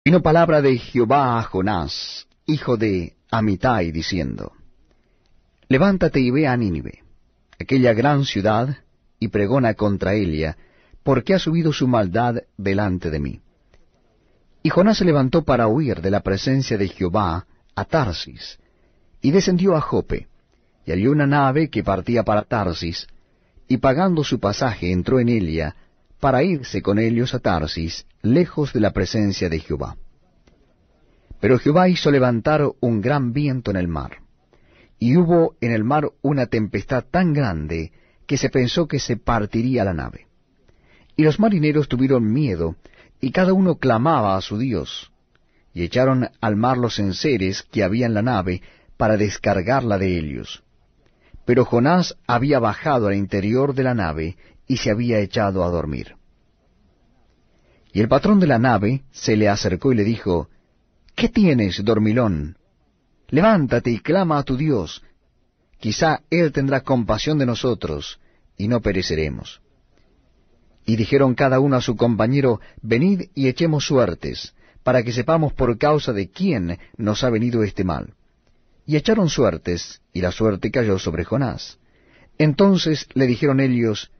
Vino palabra de Jehová a Jonás, hijo de Amitai, diciendo: Levántate y ve a Nínive, aquella gran ciudad, y pregona contra ella, porque ha subido su maldad delante de mí. Y Jonás se levantó para huir de la presencia de Jehová a Tarsis, y descendió a Jope, y halló una nave que partía para Tarsis, y pagando su pasaje entró en ella, para irse con ellos a Tarsis, lejos de la presencia de Jehová. Pero Jehová hizo levantar un gran viento en el mar, y hubo en el mar una tempestad tan grande que se pensó que se partiría la nave. Y los marineros tuvieron miedo, y cada uno clamaba a su Dios, y echaron al mar los enseres que había en la nave para descargarla de ellos. Pero Jonás había bajado al interior de la nave, y se había echado a dormir. Y el patrón de la nave se le acercó y le dijo: ¿Qué tienes, dormilón? Levántate y clama a tu Dios. Quizá Él tendrá compasión de nosotros, y no pereceremos. Y dijeron cada uno a su compañero: Venid y echemos suertes, para que sepamos por causa de quién nos ha venido este mal. Y echaron suertes, y la suerte cayó sobre Jonás. Entonces le dijeron ellos: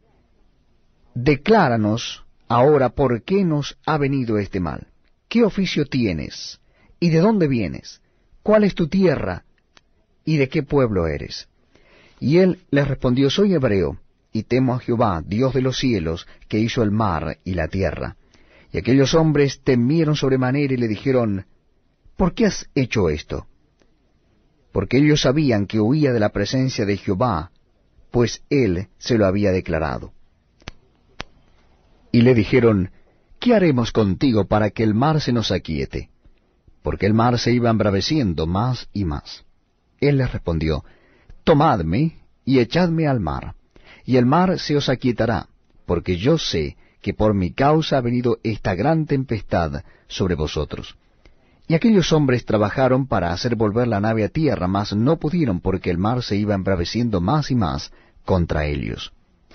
Decláranos ahora por qué nos ha venido este mal. ¿Qué oficio tienes? ¿Y de dónde vienes? ¿Cuál es tu tierra? ¿Y de qué pueblo eres? Y él les respondió: Soy hebreo, y temo a Jehová, Dios de los cielos, que hizo el mar y la tierra. Y aquellos hombres temieron sobremanera y le dijeron: ¿Por qué has hecho esto? Porque ellos sabían que huía de la presencia de Jehová, pues él se lo había declarado. Y le dijeron: ¿Qué haremos contigo para que el mar se nos aquiete? Porque el mar se iba embraveciendo más y más. Él les respondió: Tomadme y echadme al mar, y el mar se os aquietará, porque yo sé que por mi causa ha venido esta gran tempestad sobre vosotros. Y aquellos hombres trabajaron para hacer volver la nave a tierra, mas no pudieron, porque el mar se iba embraveciendo más y más contra ellos.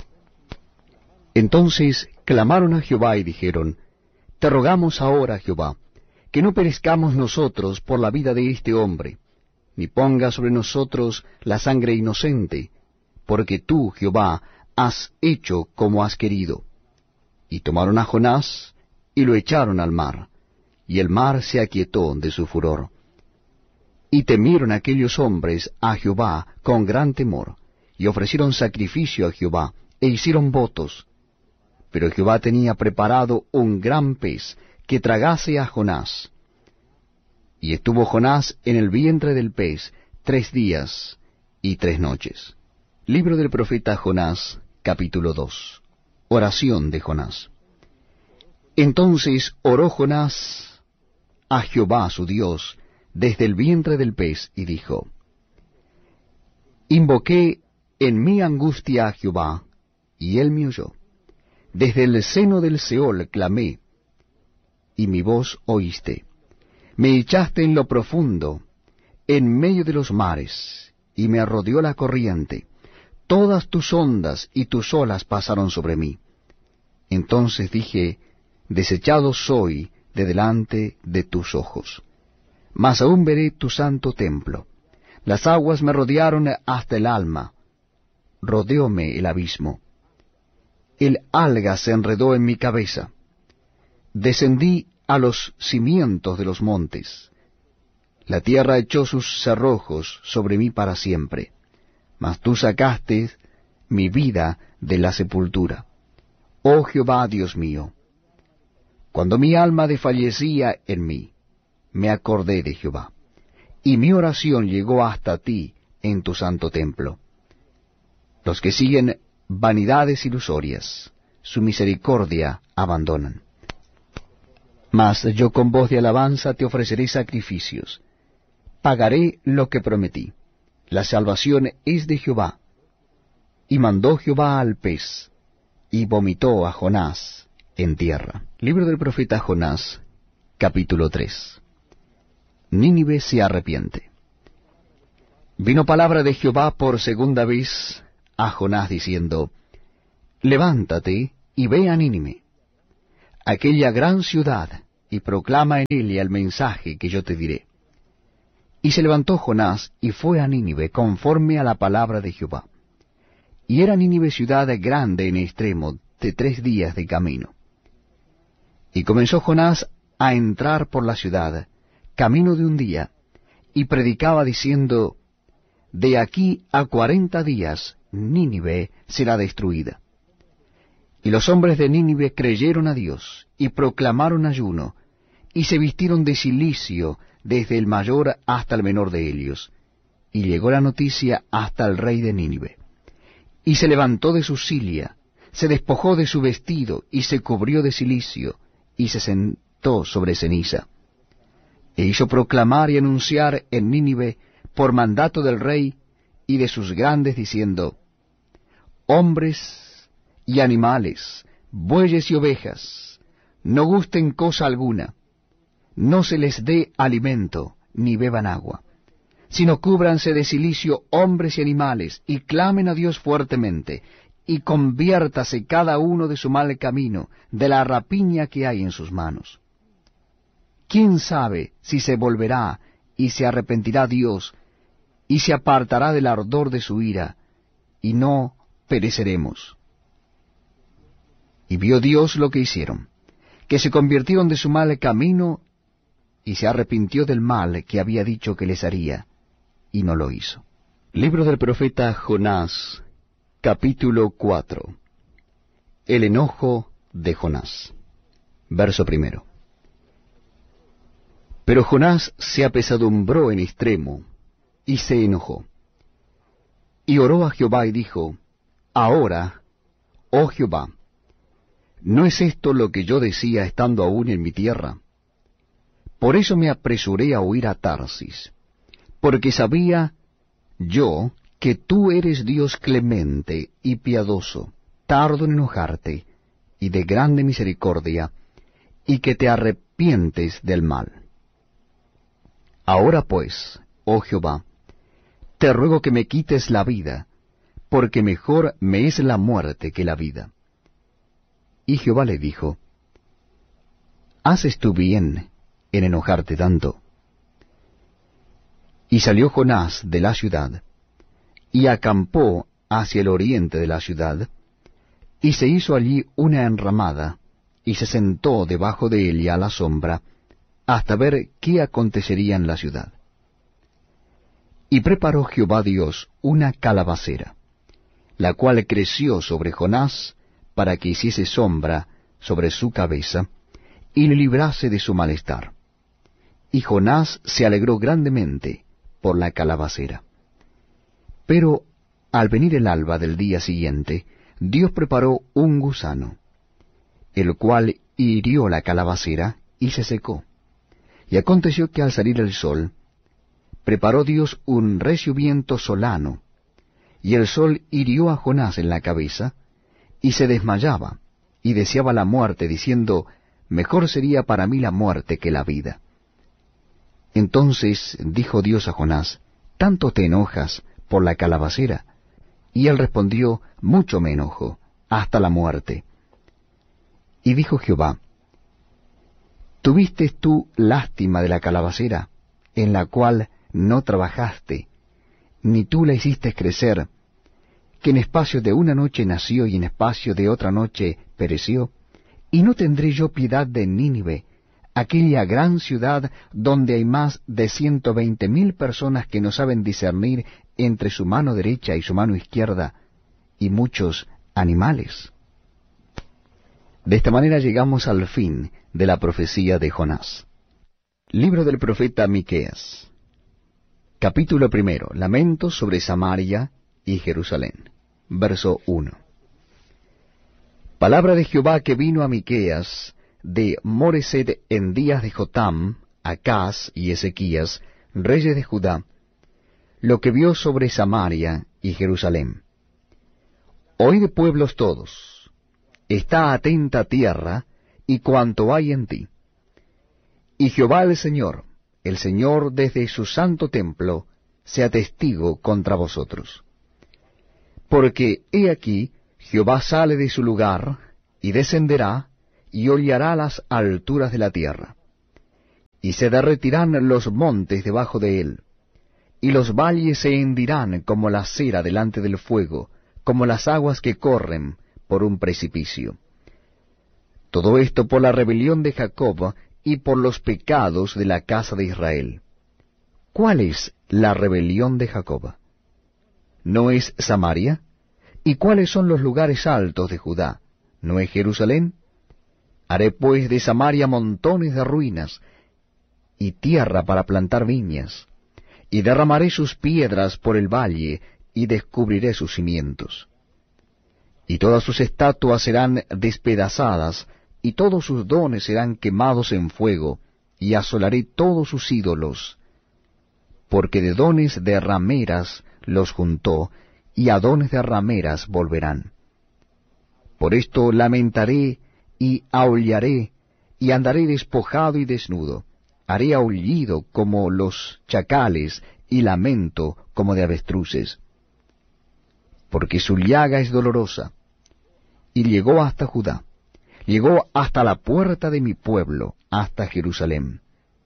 Entonces clamaron a Jehová y dijeron: Te rogamos ahora, Jehová, que no perezcamos nosotros por la vida de este hombre, ni ponga sobre nosotros la sangre inocente, porque tú, Jehová, has hecho como has querido. Y tomaron a Jonás y lo echaron al mar, y el mar se aquietó de su furor. Y temieron aquellos hombres a Jehová con gran temor, y ofrecieron sacrificio a Jehová, e hicieron votos. Pero Jehová tenía preparado un gran pez que tragase a Jonás. Y estuvo Jonás en el vientre del pez 3 días y 3 noches. Libro del profeta Jonás, capítulo 2. Oración de Jonás. Entonces oró Jonás a Jehová su Dios desde el vientre del pez, y dijo: Invoqué en mi angustia a Jehová, y él me oyó. Desde el seno del Seol clamé, y mi voz oíste. Me echaste en lo profundo, en medio de los mares, y me rodeó la corriente. Todas tus ondas y tus olas pasaron sobre mí. Entonces dije: Desechado soy de delante de tus ojos. Mas aún veré tu santo templo. Las aguas me rodearon hasta el alma. Rodeóme el abismo. El alga se enredó en mi cabeza. Descendí a los cimientos de los montes. La tierra echó sus cerrojos sobre mí para siempre. Mas tú sacaste mi vida de la sepultura. Oh Jehová, Dios mío. Cuando mi alma desfallecía en mí, me acordé de Jehová, y mi oración llegó hasta ti en tu santo templo. Los que siguen vanidades ilusorias, su misericordia abandonan. Mas yo con voz de alabanza te ofreceré sacrificios. Pagaré lo que prometí. La salvación es de Jehová. Y mandó Jehová al pez, y vomitó a Jonás en tierra. Libro del profeta Jonás, capítulo 3. Nínive se arrepiente. Vino palabra de Jehová por segunda vez a Jonás diciendo: Levántate y ve a Nínive, aquella gran ciudad, y proclama en ella el mensaje que yo te diré. Y se levantó Jonás, y fue a Nínive, conforme a la palabra de Jehová. Y era Nínive ciudad grande en extremo, de 3 días de camino. Y comenzó Jonás a entrar por la ciudad, camino de un día, y predicaba diciendo, de aquí a 40 días Nínive será destruida. Y los hombres de Nínive creyeron a Dios, y proclamaron ayuno, y se vistieron de cilicio desde el mayor hasta el menor de ellos. Y llegó la noticia hasta el rey de Nínive. Y se levantó de su cilia, se despojó de su vestido, y se cubrió de cilicio, y se sentó sobre ceniza. E hizo proclamar y anunciar en Nínive, por mandato del rey y de sus grandes, diciendo, hombres y animales, bueyes y ovejas, no gusten cosa alguna, no se les dé alimento, ni beban agua, sino cúbranse de cilicio hombres y animales, y clamen a Dios fuertemente, y conviértase cada uno de su mal camino, de la rapiña que hay en sus manos. ¿Quién sabe si se volverá y se arrepentirá Dios, y se apartará del ardor de su ira, y no pereceremos? Y vio Dios lo que hicieron, que se convirtieron de su mal camino, y se arrepintió del mal que había dicho que les haría, y no lo hizo. Libro del profeta Jonás, capítulo 4. El enojo de Jonás. Verso 1. Pero Jonás se apesadumbró en extremo, y se enojó. Y oró a Jehová y dijo, ahora, oh Jehová, ¿no es esto lo que yo decía estando aún en mi tierra? Por eso me apresuré a huir a Tarsis, porque sabía yo que tú eres Dios clemente y piadoso, tardo en enojarte, y de grande misericordia, y que te arrepientes del mal. Ahora pues, oh Jehová, te ruego que me quites la vida, porque mejor me es la muerte que la vida. Y Jehová le dijo, ¿haces tú bien en enojarte tanto? Y salió Jonás de la ciudad, y acampó hacia el oriente de la ciudad, y se hizo allí una enramada, y se sentó debajo de ella a la sombra, hasta ver qué acontecería en la ciudad. Y preparó Jehová Dios una calabacera, la cual creció sobre Jonás, para que hiciese sombra sobre su cabeza, y le librase de su malestar. Y Jonás se alegró grandemente por la calabacera. Pero al venir el alba del día siguiente, Dios preparó un gusano, el cual hirió la calabacera y se secó. Y aconteció que al salir el sol, preparó Dios un recio viento solano, y el sol hirió a Jonás en la cabeza, y se desmayaba, y deseaba la muerte, diciendo, mejor sería para mí la muerte que la vida. Entonces dijo Dios a Jonás, ¿tanto te enojas por la calabacera? Y él respondió, mucho me enojo, hasta la muerte. Y dijo Jehová, ¿tuviste tú lástima de la calabacera, en la cual no trabajaste, ni tú la hiciste crecer, que en espacio de una noche nació y en espacio de otra noche pereció? ¿Y no tendré yo piedad de Nínive, aquella gran ciudad donde hay más de 120,000 personas que no saben discernir entre su mano derecha y su mano izquierda, y muchos animales? De esta manera llegamos al fin de la profecía de Jonás. Libro del profeta Miqueas. Capítulo 1. Lamentos sobre Samaria y Jerusalén. Verso 1. Palabra de Jehová que vino a Miqueas de Moreset en días de Jotam, Acaz y Ezequías, reyes de Judá, lo que vio sobre Samaria y Jerusalén. Oíd, pueblos todos, está atenta tierra y cuanto hay en ti. Y Jehová el Señor desde su santo templo, sea testigo contra vosotros. Porque he aquí, Jehová sale de su lugar, y descenderá, y hollará las alturas de la tierra. y se derretirán los montes debajo de él, y los valles se hendirán como la cera delante del fuego, como las aguas que corren por un precipicio. Todo esto por la rebelión de Jacob y por los pecados de la casa de Israel. ¿Cuál es la rebelión de Jacob? ¿No es Samaria? ¿Y cuáles son los lugares altos de Judá? ¿No es Jerusalén? Haré pues de Samaria montones de ruinas, y tierra para plantar viñas, y derramaré sus piedras por el valle, y descubriré sus cimientos. Y todas sus estatuas serán despedazadas, y todos sus dones serán quemados en fuego, y asolaré todos sus ídolos, porque de dones de rameras los juntó, y a dones de rameras volverán. Por esto lamentaré y aullaré, y andaré despojado y desnudo. Haré aullido como los chacales, y lamento como de avestruces. Porque su llaga es dolorosa, y llegó hasta Judá, llegó hasta la puerta de mi pueblo, hasta Jerusalén.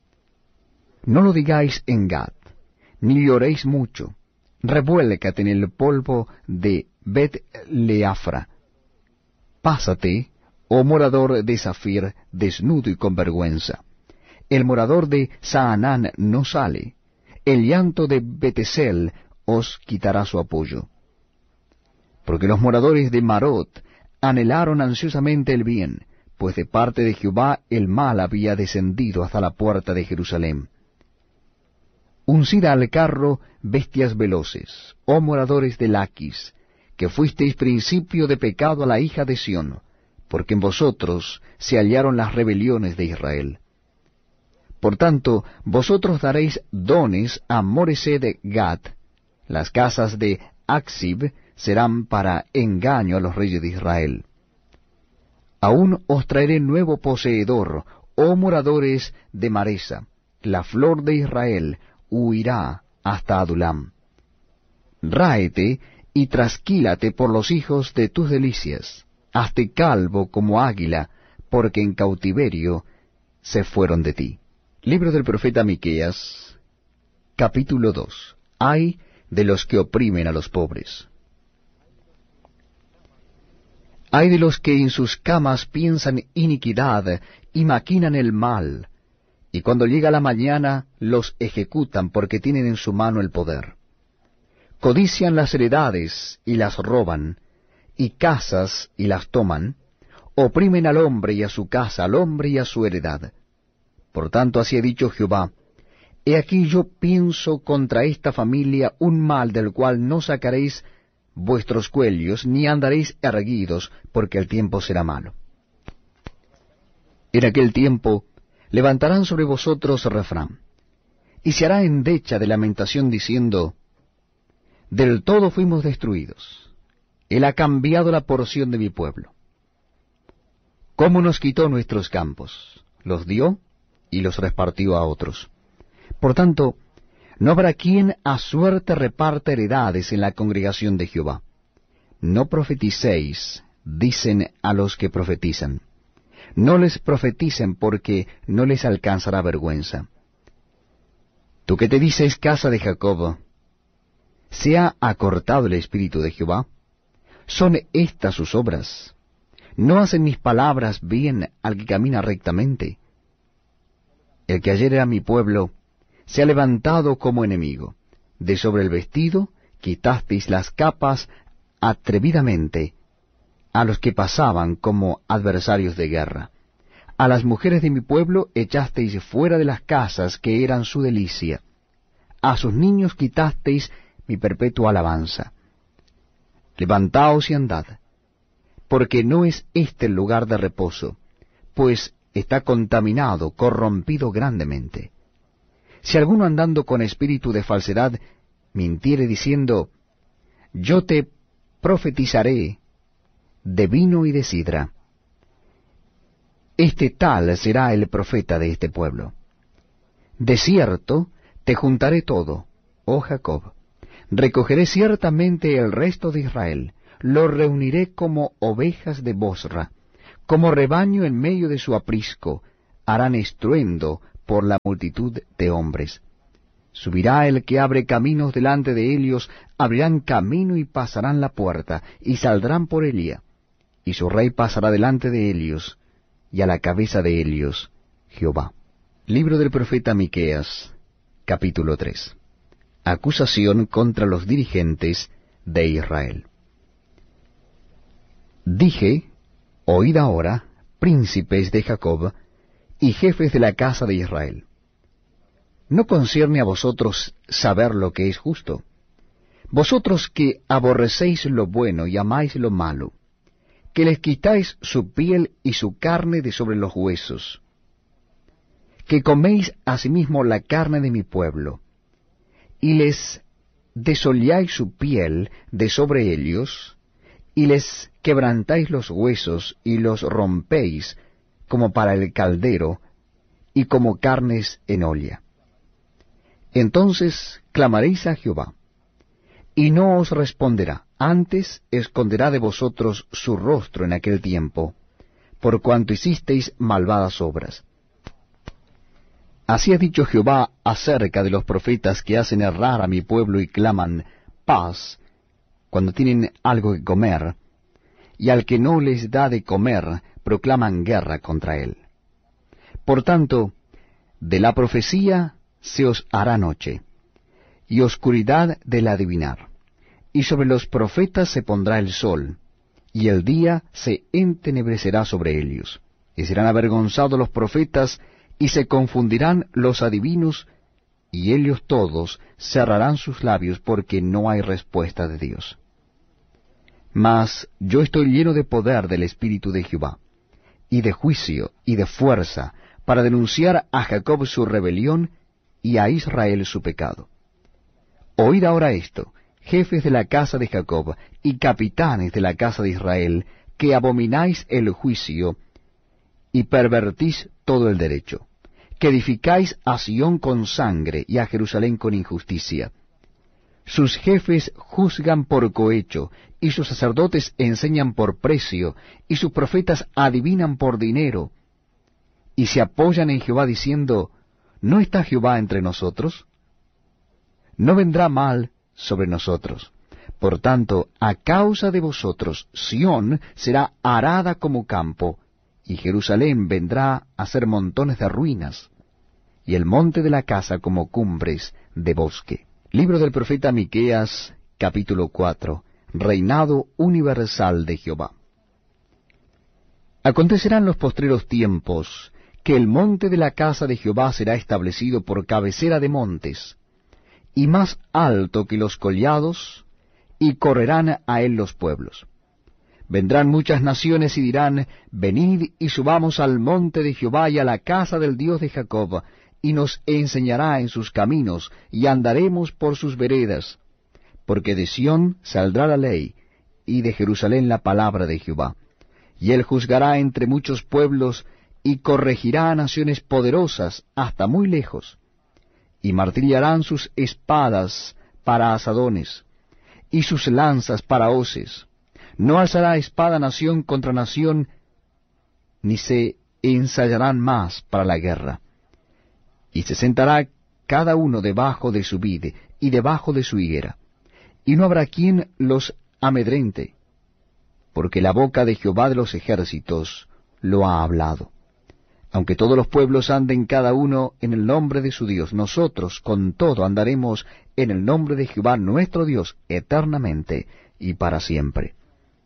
No lo digáis en Gad, ni lloréis mucho. Revuélcate en el polvo de Bet-Leafra. Pásate, oh morador de Zafir, desnudo y con vergüenza. El morador de Saanán no sale. El llanto de Betesel os quitará su apoyo. Porque los moradores de Marot anhelaron ansiosamente el bien, pues de parte de Jehová el mal había descendido hasta la puerta de Jerusalén. Uncid al carro bestias veloces, oh moradores de Laquis, que fuisteis principio de pecado a la hija de Sión, porque en vosotros se hallaron las rebeliones de Israel. Por tanto, vosotros daréis dones a Moresé de Gad, las casas de Aksib serán para engaño a los reyes de Israel. Aún os traeré nuevo poseedor, oh moradores de Maresa, la flor de Israel huirá hasta Adulam. Ráete y trasquílate por los hijos de tus delicias, hazte calvo como águila, porque en cautiverio se fueron de ti. Libro del profeta Miqueas, capítulo 2. Ay de los que oprimen a los pobres. Ay de los que en sus camas piensan iniquidad y maquinan el mal, y cuando llega la mañana los ejecutan porque tienen en su mano el poder. Codician las heredades y las roban, y casas y las toman, oprimen al hombre y a su casa, al hombre y a su heredad. Por tanto, así ha dicho Jehová, he aquí yo pienso contra esta familia un mal del cual no sacaréis vuestros cuellos, ni andaréis erguidos, porque el tiempo será malo. En aquel tiempo levantarán sobre vosotros refrán, y se hará endecha de lamentación diciendo, del todo fuimos destruidos, él ha cambiado la porción de mi pueblo. ¿Cómo nos quitó nuestros campos? Los dio y los repartió a otros. Por tanto, no habrá quien a suerte reparta heredades en la congregación de Jehová. No profeticéis, dicen a los que profetizan. No les profeticen porque no les alcanzará vergüenza. Tú que te dices casa de Jacob, ¿se ha acortado el espíritu de Jehová? ¿Son estas sus obras? ¿No hacen mis palabras bien al que camina rectamente? El que ayer era mi pueblo, se ha levantado como enemigo. De sobre el vestido quitasteis las capas atrevidamente a los que pasaban como adversarios de guerra. A las mujeres de mi pueblo echasteis fuera de las casas que eran su delicia. A sus niños quitasteis mi perpetua alabanza. Levantaos y andad, porque no es este el lugar de reposo, pues está contaminado, corrompido grandemente. Si alguno andando con espíritu de falsedad mintiere diciendo, yo te profetizaré de vino y de sidra, este tal será el profeta de este pueblo. De cierto te juntaré todo, oh Jacob, recogeré ciertamente el resto de Israel, lo reuniré como ovejas de Bosra, como rebaño en medio de su aprisco, harán estruendo por la multitud de hombres. Subirá el que abre caminos delante de ellos, abrirán camino y pasarán la puerta, y saldrán por ella, y su rey pasará delante de ellos, y a la cabeza de ellos Jehová. Libro del profeta Miqueas, capítulo 3. Acusación contra los dirigentes de Israel. Dije, oíd ahora, príncipes de Jacob, y jefes de la casa de Israel. ¿No concierne a vosotros saber lo que es justo? Vosotros que aborrecéis lo bueno y amáis lo malo, que les quitáis su piel y su carne de sobre los huesos, que coméis asimismo la carne de mi pueblo, y les desolláis su piel de sobre ellos, y les quebrantáis los huesos y los rompéis como para el caldero y como carnes en olla. Entonces clamaréis a Jehová, y no os responderá, antes esconderá de vosotros su rostro en aquel tiempo, por cuanto hicisteis malvadas obras. Así ha dicho Jehová acerca de los profetas que hacen errar a mi pueblo y claman paz cuando tienen algo que comer, y al que no les da de comer proclaman guerra contra él. Por tanto, de la profecía se os hará noche, y oscuridad del adivinar, y sobre los profetas se pondrá el sol, y el día se entenebrecerá sobre ellos, y serán avergonzados los profetas, y se confundirán los adivinos, y ellos todos cerrarán sus labios, porque no hay respuesta de Dios. Mas yo estoy lleno de poder del Espíritu de Jehová, y de juicio y de fuerza, para denunciar a Jacob su rebelión, y a Israel su pecado. Oíd ahora esto, jefes de la casa de Jacob, y capitanes de la casa de Israel, que abomináis el juicio, y pervertís todo el derecho, que edificáis a Sión con sangre, y a Jerusalén con injusticia. Sus jefes juzgan por cohecho, y sus sacerdotes enseñan por precio, y sus profetas adivinan por dinero, y se apoyan en Jehová diciendo, ¿no está Jehová entre nosotros? No vendrá mal sobre nosotros. Por tanto, a causa de vosotros, Sión será arada como campo, y Jerusalén vendrá a ser montones de ruinas, y el monte de la casa como cumbres de bosque. Libro del profeta Miqueas, capítulo 4. Reinado universal de Jehová. Acontecerán los postreros tiempos, que el monte de la casa de Jehová será establecido por cabecera de montes, y más alto que los collados, y correrán a él los pueblos. Vendrán muchas naciones y dirán, venid y subamos al monte de Jehová y a la casa del Dios de Jacob, y nos enseñará en sus caminos, y andaremos por sus veredas. Porque de Sión saldrá la ley, y de Jerusalén la palabra de Jehová. Y él juzgará entre muchos pueblos, y corregirá a naciones poderosas hasta muy lejos, y martillarán sus espadas para asadones, y sus lanzas para hoces. No alzará espada nación contra nación, ni se ensayarán más para la guerra. Y se sentará cada uno debajo de su vid y debajo de su higuera, y no habrá quien los amedrente, porque la boca de Jehová de los ejércitos lo ha hablado. Aunque todos los pueblos anden cada uno en el nombre de su Dios, nosotros con todo andaremos en el nombre de Jehová nuestro Dios eternamente y para siempre.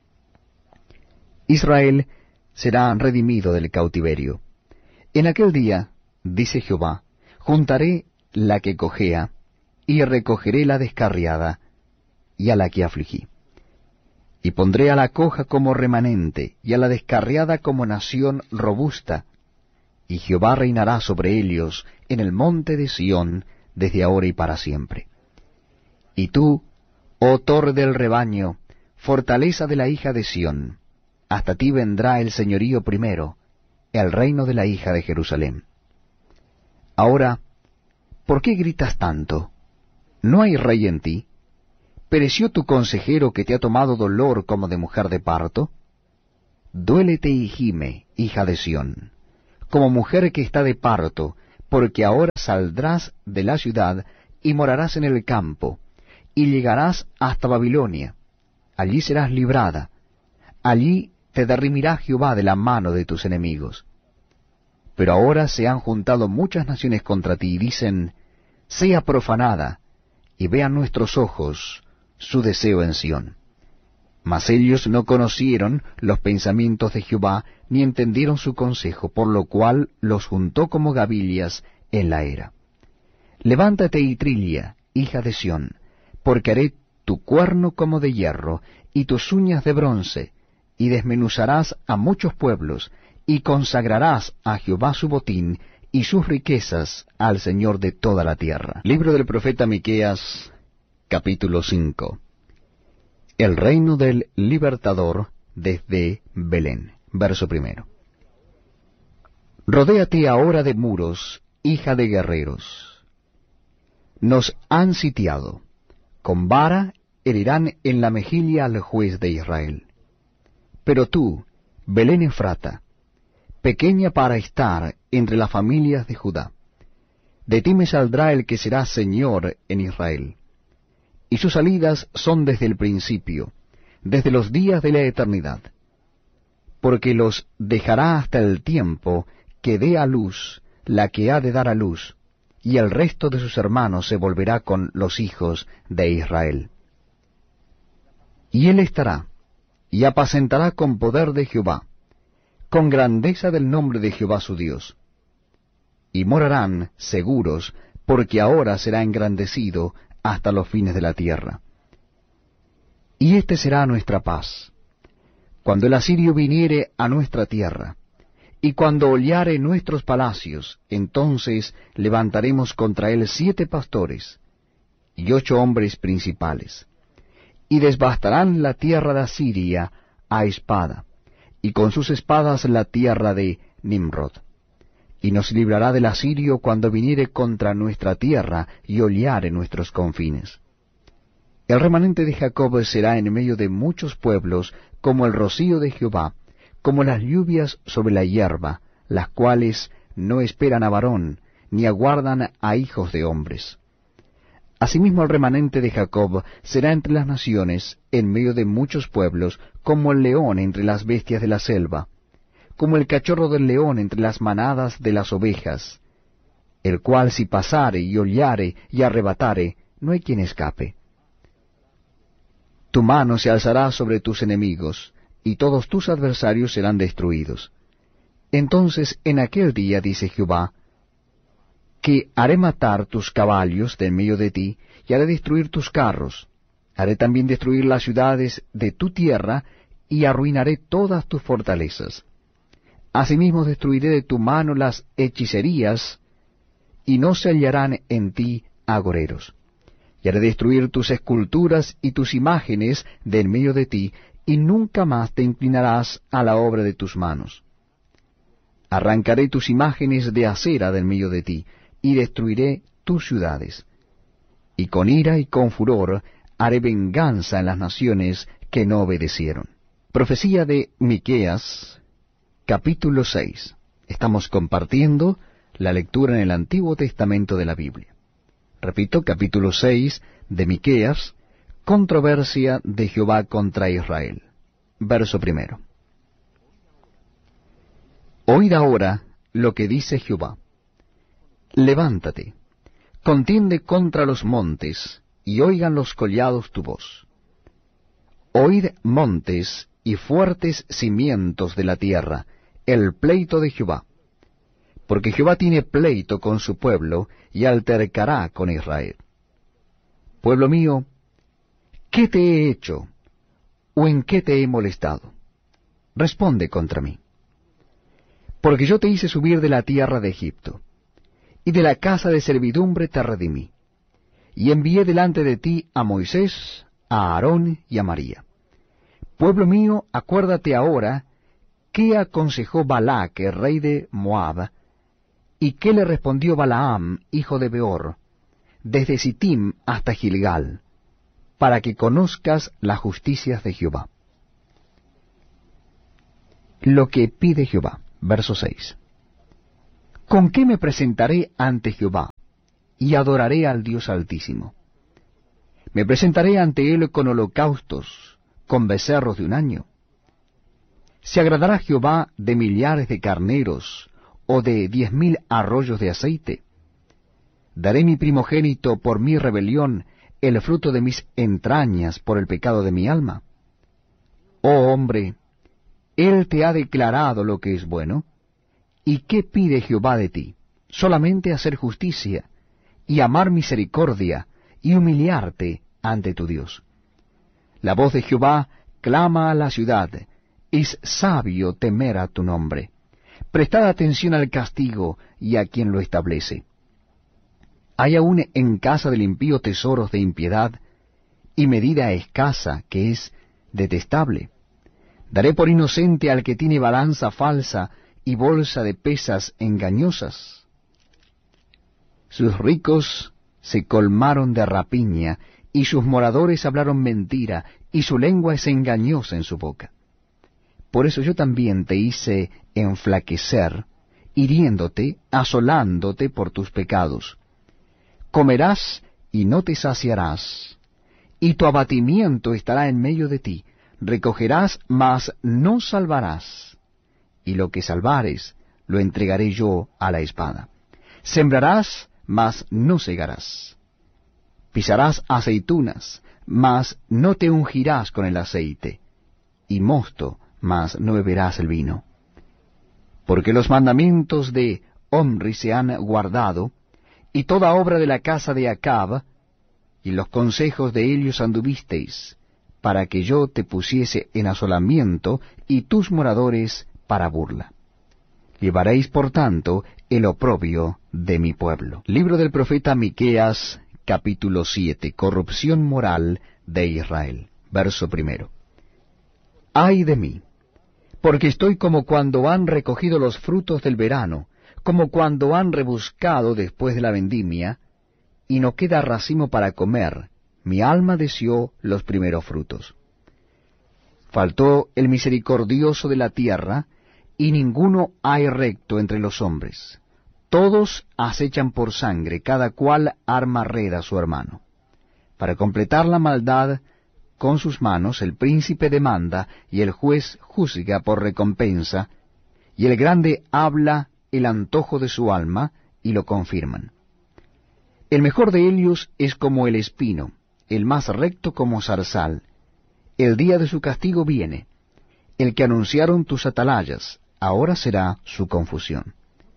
Israel será redimido del cautiverio. En aquel día, dice Jehová, juntaré la que cojea, y recogeré la descarriada, y a la que afligí. Y pondré a la coja como remanente, y a la descarriada como nación robusta, y Jehová reinará sobre ellos en el monte de Sión, desde ahora y para siempre. Y tú, oh torre del rebaño, fortaleza de la hija de Sión, hasta ti vendrá el señorío primero, el reino de la hija de Jerusalén. Ahora, ¿por qué gritas tanto? ¿No hay rey en ti? ¿Pereció tu consejero que te ha tomado dolor como de mujer de parto? Duélete y gime, hija de Sión, como mujer que está de parto, porque ahora saldrás de la ciudad y morarás en el campo, y llegarás hasta Babilonia. Allí serás librada. Allí te derrimirá Jehová de la mano de tus enemigos. Pero ahora se han juntado muchas naciones contra ti y dicen, sea profanada, y vean nuestros ojos su deseo en Sión. Mas ellos no conocieron los pensamientos de Jehová, ni entendieron su consejo, por lo cual los juntó como gavillas en la era. Levántate y trilla, hija de Sión, porque haré tu cuerno como de hierro, y tus uñas de bronce, y desmenuzarás a muchos pueblos, y consagrarás a Jehová su botín, y sus riquezas al Señor de toda la tierra. Libro del profeta Miqueas, capítulo 5. El reino del libertador desde Belén. Verso 1. Rodéate ahora de muros, hija de guerreros. Nos han sitiado. Con vara herirán en la mejilla al juez de Israel. Pero tú, Belén Efrata, pequeña para estar entre las familias de Judá, de ti me saldrá el que será Señor en Israel. Y sus salidas son desde el principio, desde los días de la eternidad. Porque los dejará hasta el tiempo que dé a luz la que ha de dar a luz, y el resto de sus hermanos se volverá con los hijos de Israel. Y él estará, y apacentará con poder de Jehová, con grandeza del nombre de Jehová su Dios. Y morarán seguros, porque ahora será engrandecido hasta los fines de la tierra. Y este será nuestra paz, cuando el asirio viniere a nuestra tierra, y cuando hollare nuestros palacios, entonces levantaremos contra él 7 pastores, y 8 hombres principales, y desbastarán la tierra de Asiria a espada, y con sus espadas la tierra de Nimrod. Y nos librará del asirio cuando viniere contra nuestra tierra y hollare nuestros confines. El remanente de Jacob será en medio de muchos pueblos, como el rocío de Jehová, como las lluvias sobre la hierba, las cuales no esperan a varón, ni aguardan a hijos de hombres. Asimismo el remanente de Jacob será entre las naciones, en medio de muchos pueblos, como el león entre las bestias de la selva, como el cachorro del león entre las manadas de las ovejas, el cual si pasare y hollare y arrebatare, no hay quien escape. Tu mano se alzará sobre tus enemigos, y todos tus adversarios serán destruidos. Entonces en aquel día, dice Jehová, que haré matar tus caballos de en medio de ti, y haré destruir tus carros. Haré también destruir las ciudades de tu tierra, y arruinaré todas tus fortalezas. Asimismo destruiré de tu mano las hechicerías, y no se hallarán en ti agoreros. Y haré destruir tus esculturas y tus imágenes de en medio de ti, y nunca más te inclinarás a la obra de tus manos. Arrancaré tus imágenes de acera de en medio de ti, y destruiré tus ciudades. Y con ira y con furor haré venganza en las naciones que no obedecieron. Profecía de Miqueas, capítulo 6. Estamos compartiendo la lectura en el Antiguo Testamento de la Biblia. Repito, capítulo 6 de Miqueas, controversia de Jehová contra Israel. Verso 1. Oíd ahora lo que dice Jehová. Levántate, contiende contra los montes, y oigan los collados tu voz. Oíd montes y fuertes cimientos de la tierra, el pleito de Jehová. Porque Jehová tiene pleito con su pueblo, y altercará con Israel. Pueblo mío, ¿qué te he hecho? ¿O en qué te he molestado? Responde contra mí. Porque yo te hice subir de la tierra de Egipto, y de la casa de servidumbre te redimí, y envié delante de ti a Moisés, a Aarón y a María. Pueblo mío, acuérdate ahora qué aconsejó Balac, rey de Moab, y qué le respondió Balaam, hijo de Beor, desde Sittim hasta Gilgal, para que conozcas las justicias de Jehová. Lo que pide Jehová. Verso 6. ¿Con qué me presentaré ante Jehová? Y adoraré al Dios Altísimo. Me presentaré ante él con holocaustos, con becerros de un año. ¿Se agradará Jehová de millares de carneros, o de 10,000 arroyos de aceite? Daré mi primogénito por mi rebelión, el fruto de mis entrañas por el pecado de mi alma. Oh hombre, él te ha declarado lo que es bueno. ¿Y qué pide Jehová de ti? Solamente hacer justicia, y amar misericordia, y humillarte ante tu Dios. La voz de Jehová clama a la ciudad, es sabio temer a tu nombre. Prestad atención al castigo y a quien lo establece. Hay aún en casa del impío tesoros de impiedad, y medida escasa que es detestable. Daré por inocente al que tiene balanza falsa y bolsa de pesas engañosas. Sus ricos se colmaron de rapiña, y sus moradores hablaron mentira, y su lengua es engañosa en su boca. Por eso yo también te hice enflaquecer, hiriéndote, asolándote por tus pecados. Comerás y no te saciarás, y tu abatimiento estará en medio de ti. Recogerás, mas no salvarás, y lo que salvares lo entregaré yo a la espada. Sembrarás, mas no segarás. Pisarás aceitunas, mas no te ungirás con el aceite, y mosto, mas no beberás el vino. Porque los mandamientos de Omri se han guardado, y toda obra de la casa de Acab, y los consejos de ellos anduvisteis, para que yo te pusiese en asolamiento, y tus moradores para burla. Llevaréis, por tanto, el oprobio de mi pueblo. Libro del profeta Miqueas, capítulo 7, corrupción moral de Israel. Verso 1. Ay de mí, porque estoy como cuando han recogido los frutos del verano, como cuando han rebuscado después de la vendimia, y no queda racimo para comer. Mi alma deseó los primeros frutos. Faltó el misericordioso de la tierra, y ninguno hay recto entre los hombres. Todos acechan por sangre, cada cual arma red a su hermano. Para completar la maldad con sus manos, el príncipe demanda, y el juez juzga por recompensa, y el grande habla el antojo de su alma, y lo confirman. El mejor de ellos es como el espino, el más recto como zarzal. El día de su castigo viene. El que anunciaron tus atalayas, ahora será su confusión.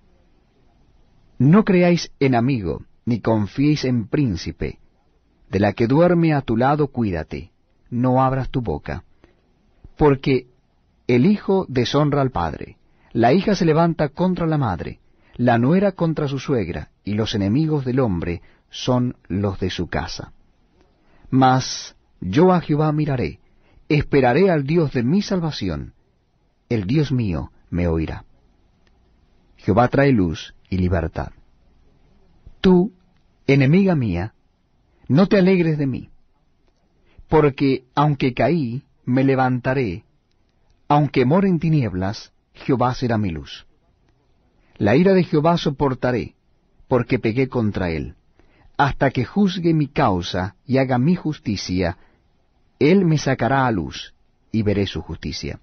No creáis en amigo, ni confiéis en príncipe. De la que duerme a tu lado, cuídate, no abras tu boca. Porque el hijo deshonra al padre, la hija se levanta contra la madre, la nuera contra su suegra, y los enemigos del hombre son los de su casa. Mas yo a Jehová miraré, esperaré al Dios de mi salvación. El Dios mío me oirá. Jehová trae luz y libertad. Tú, enemiga mía, no te alegres de mí, porque aunque caí, me levantaré, aunque more en tinieblas, Jehová será mi luz. La ira de Jehová soportaré, porque pegué contra él. Hasta que juzgue mi causa y haga mi justicia, él me sacará a luz, y veré su justicia.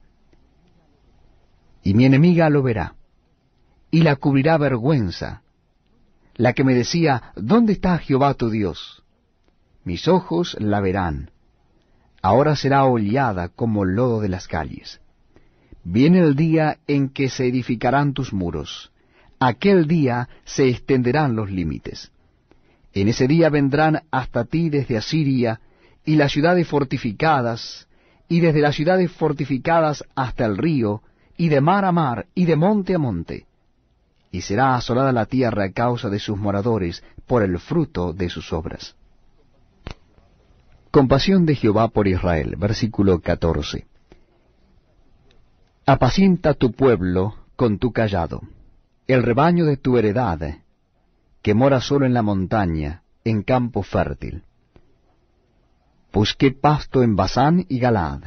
Y mi enemiga lo verá, y la cubrirá vergüenza, la que me decía, ¿dónde está Jehová tu Dios? Mis ojos la verán, ahora será hollada como lodo de las calles. Viene el día en que se edificarán tus muros, aquel día se extenderán los límites. En ese día vendrán hasta ti desde Asiria, y las ciudades fortificadas, y desde las ciudades fortificadas hasta el río, y de mar a mar, y de monte a monte. Y será asolada la tierra a causa de sus moradores, por el fruto de sus obras. Compasión de Jehová por Israel, versículo 14. Apacienta tu pueblo con tu cayado, el rebaño de tu heredad, que mora solo en la montaña, en campo fértil. Busqué pasto en Basán y Galaad,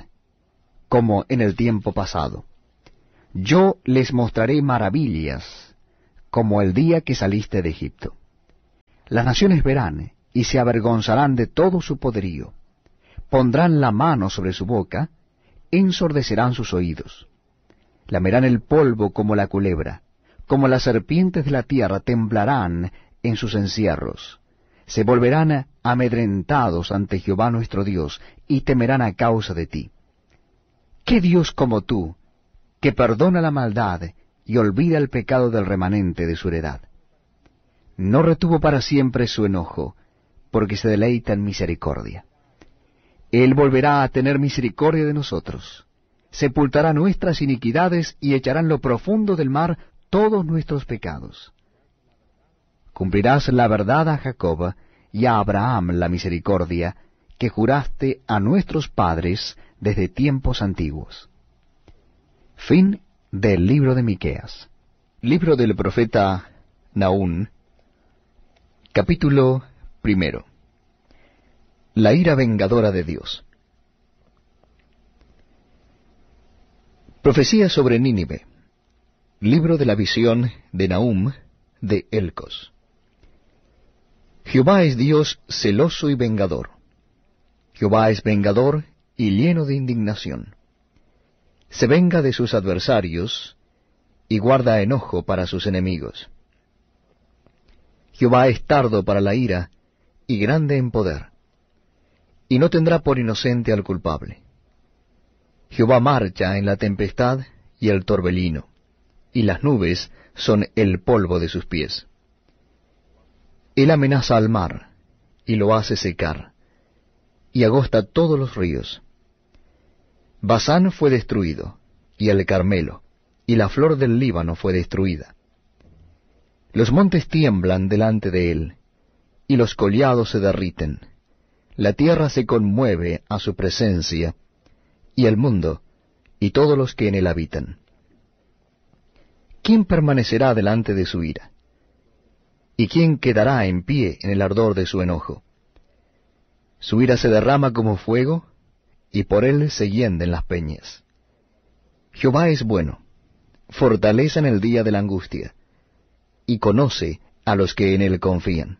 como en el tiempo pasado. Yo les mostraré maravillas, como el día que saliste de Egipto. Las naciones verán y se avergonzarán de todo su poderío. Pondrán la mano sobre su boca, ensordecerán sus oídos. Lamerán el polvo como la culebra, como las serpientes de la tierra temblarán en sus encierros. Se volverán amedrentados ante Jehová nuestro Dios, y temerán a causa de ti. ¿Qué Dios como tú, que perdona la maldad y olvida el pecado del remanente de su heredad? No retuvo para siempre su enojo, porque se deleita en misericordia. Él volverá a tener misericordia de nosotros, sepultará nuestras iniquidades y echará en lo profundo del mar todos nuestros pecados. Cumplirás la verdad a Jacob y a Abraham la misericordia que juraste a nuestros padres desde tiempos antiguos. Fin del libro de Miqueas. Libro del profeta Nahum, capítulo 1. La ira vengadora de Dios. Profecía sobre Nínive. Libro de la visión de Nahum de Elcos. Jehová es Dios celoso y vengador. Jehová es vengador y lleno de indignación. Se venga de sus adversarios y guarda enojo para sus enemigos. Jehová es tardo para la ira y grande en poder, y no tendrá por inocente al culpable. Jehová marcha en la tempestad y el torbellino, y las nubes son el polvo de sus pies. Él amenaza al mar, y lo hace secar, y agosta todos los ríos. Basán fue destruido, y el Carmelo, y la flor del Líbano fue destruida. Los montes tiemblan delante de él, y los collados se derriten. La tierra se conmueve a su presencia, y el mundo, y todos los que en él habitan. ¿Quién permanecerá delante de su ira? ¿Y quién quedará en pie en el ardor de su enojo? Su ira se derrama como fuego, y por él se hienden las peñas. Jehová es bueno, fortaleza en el día de la angustia, y conoce a los que en él confían.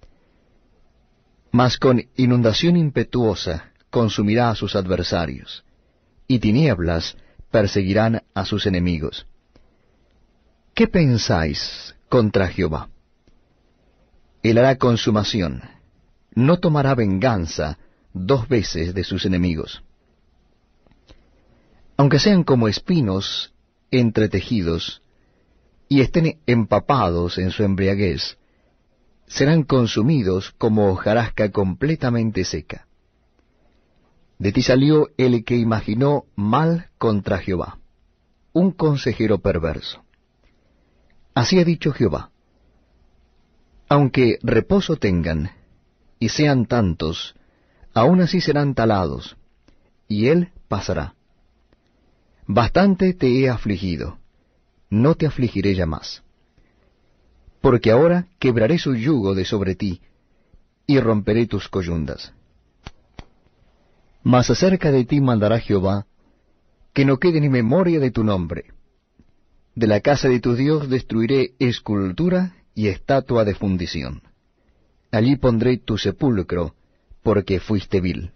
Mas con inundación impetuosa consumirá a sus adversarios, y tinieblas perseguirán a sus enemigos. ¿Qué pensáis contra Jehová? Él hará consumación, no tomará venganza 2 veces de sus enemigos. Aunque sean como espinos entretejidos, y estén empapados en su embriaguez, serán consumidos como hojarasca completamente seca. De ti salió el que imaginó mal contra Jehová, un consejero perverso. Así ha dicho Jehová: aunque reposo tengan, y sean tantos, aun así serán talados, y él pasará. Bastante te he afligido, no te afligiré ya más. Porque ahora quebraré su yugo de sobre ti, y romperé tus coyundas. Mas acerca de ti mandará Jehová, que no quede ni memoria de tu nombre. De la casa de tu Dios destruiré escultura y estatua de fundición. Allí pondré tu sepulcro, porque fuiste vil.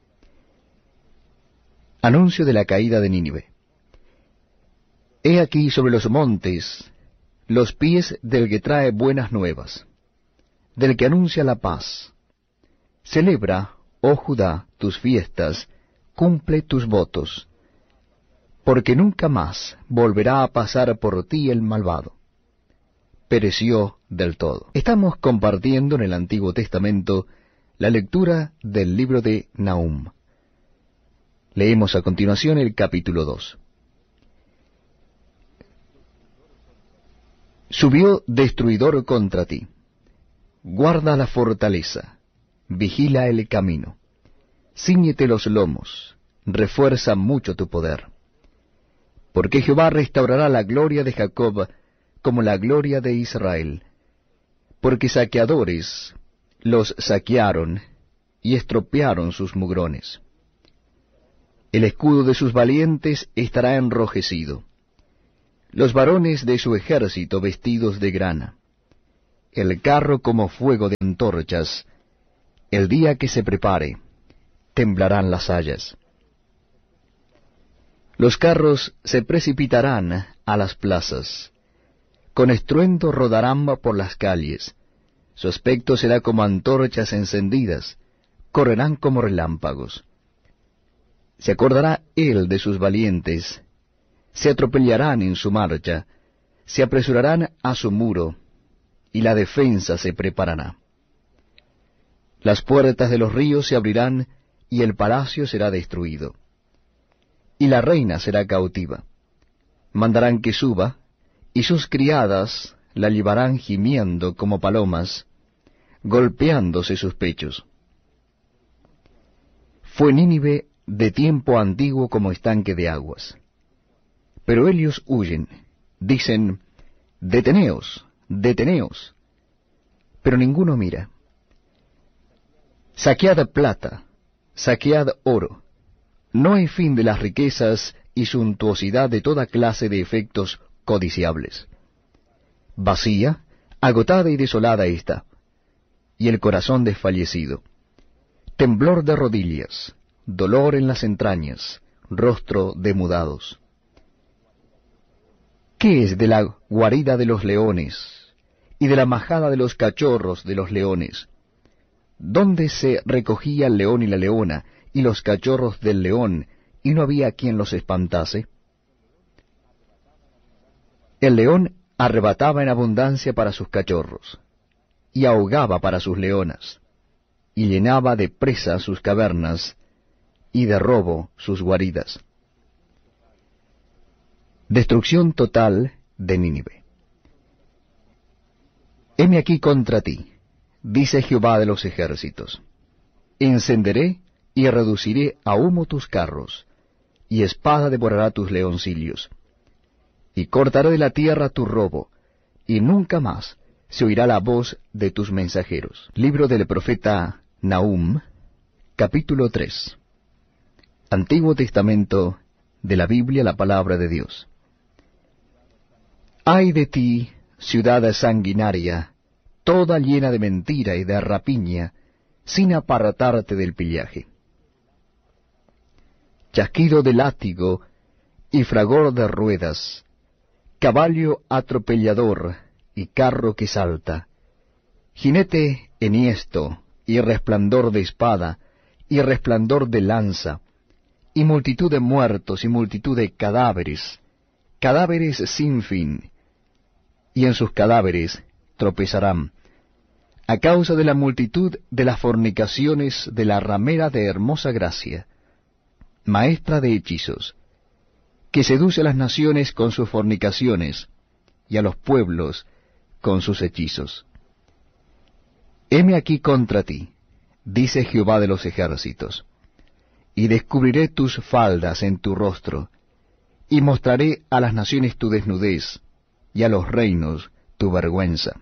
Anuncio de la caída de Nínive. He aquí sobre los montes los pies del que trae buenas nuevas, del que anuncia la paz. Celebra, oh Judá, tus fiestas, cumple tus votos, porque nunca más volverá a pasar por ti el malvado. Pereció del todo. Estamos compartiendo en el Antiguo Testamento la lectura del libro de Nahum. Leemos a continuación el capítulo 2. Subió destruidor contra ti. Guarda la fortaleza, vigila el camino. Cíñete los lomos, refuerza mucho tu poder. Porque Jehová restaurará la gloria de Jacob como la gloria de Israel. Porque saqueadores los saquearon y estropearon sus mugrones. El escudo de sus valientes estará enrojecido. los varones de su ejército vestidos de grana, el carro como fuego de antorchas. El día que se prepare, temblarán las hayas. Los carros se precipitarán a las plazas, con estruendo rodarán por las calles. Su aspecto será como antorchas encendidas, correrán como relámpagos. Se acordará él de sus valientes, se atropellarán en su marcha, se apresurarán a su muro, y la defensa se preparará. Las puertas de los ríos se abrirán, y el palacio será destruido. Y la reina será cautiva. Mandarán que suba, y sus criadas la llevarán gimiendo como palomas, golpeándose sus pechos. Fue Nínive de tiempo antiguo como estanque de aguas. Pero ellos huyen, dicen, deteneos, deteneos. Pero ninguno mira. Saquead plata, saquead oro. No hay fin de las riquezas y suntuosidad de toda clase de efectos codiciables. Vacía, agotada y desolada está, y el corazón desfallecido. Temblor de rodillas, dolor en las entrañas, rostro de mudados. ¿Qué es de la guarida de los leones y de la majada de los cachorros de los leones? ¿Dónde se recogía el león y la leona y los cachorros del león, y no había quien los espantase? El león arrebataba en abundancia para sus cachorros, y ahogaba para sus leonas, y llenaba de presa sus cavernas, y de robo sus guaridas. Destrucción total de Nínive. Heme aquí contra ti, dice Jehová de los ejércitos. Encenderé y reduciré a humo tus carros, y espada devorará tus leoncillos. Y cortaré de la tierra tu robo, y nunca más se oirá la voz de tus mensajeros. Libro del profeta Nahum, capítulo 3. Antiguo Testamento de la Biblia, la palabra de Dios. Ay de ti, ciudad sanguinaria, toda llena de mentira y de rapiña, sin apartarte del pillaje. Chasquido de látigo y fragor de ruedas, caballo atropellador y carro que salta, jinete enhiesto y resplandor de espada y resplandor de lanza, y multitud de muertos y multitud de cadáveres, cadáveres sin fin, y en sus cadáveres tropezarán, a causa de la multitud de las fornicaciones de la ramera de hermosa gracia, maestra de hechizos, que seduce a las naciones con sus fornicaciones, y a los pueblos con sus hechizos. Heme aquí contra ti, dice Jehová de los ejércitos, y descubriré tus faldas en tu rostro, y mostraré a las naciones tu desnudez, y a los reinos tu vergüenza.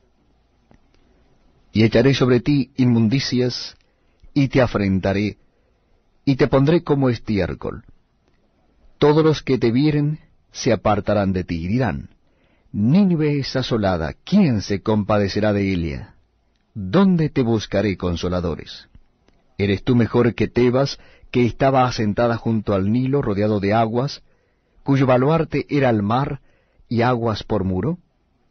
Y echaré sobre ti inmundicias, y te afrentaré, y te pondré como estiércol. Todos los que te vieren se apartarán de ti, y dirán, Nínive es asolada, ¿quién se compadecerá de ella? ¿Dónde te buscaré consoladores? ¿Eres tú mejor que Tebas, que estaba asentada junto al Nilo, rodeado de aguas, cuyo baluarte era el mar, y aguas por muro?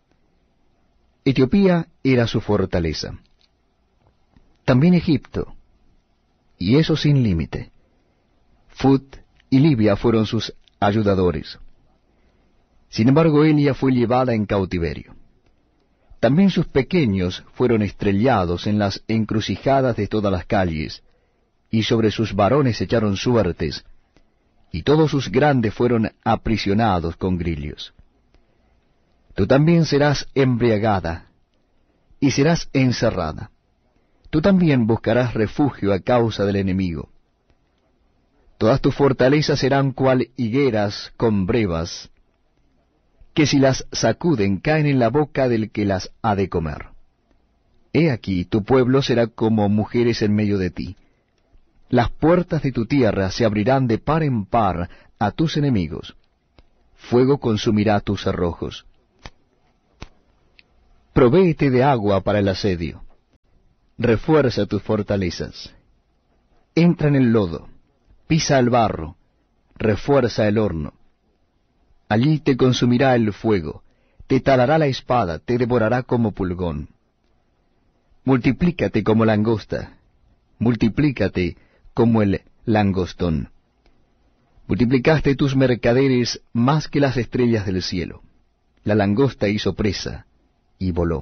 Etiopía era su fortaleza. También Egipto, y eso sin límite. Fut y Libia fueron sus ayudadores. Sin embargo, Elia fue llevada en cautiverio. También sus pequeños fueron estrellados en las encrucijadas de todas las calles, y sobre sus varones echaron suertes, y todos sus grandes fueron aprisionados con grillos. Tú también serás embriagada, y serás encerrada. Tú también buscarás refugio a causa del enemigo. Todas tus fortalezas serán cual higueras con brevas, que si las sacuden caen en la boca del que las ha de comer. He aquí, tu pueblo será como mujeres en medio de ti. Las puertas de tu tierra se abrirán de par en par a tus enemigos. fuego consumirá tus cerrojos. Provéete de agua para el asedio, refuerza tus fortalezas. Entra en el lodo, pisa el barro, refuerza el horno. Allí te consumirá el fuego, te talará la espada, te devorará como pulgón. Multiplícate como langosta, multiplícate como el langostón. Multiplicaste tus mercaderes más que las estrellas del cielo. La langosta hizo presa y voló.